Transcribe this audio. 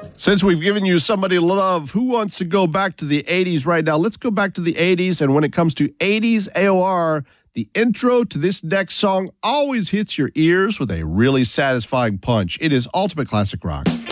Since we've given you somebody to love, who wants to go back to the 80s right now? Let's go back to the 80s. And when it comes to 80s AOR, the intro to this next song always hits your ears with a really satisfying punch. It is ultimate classic rock.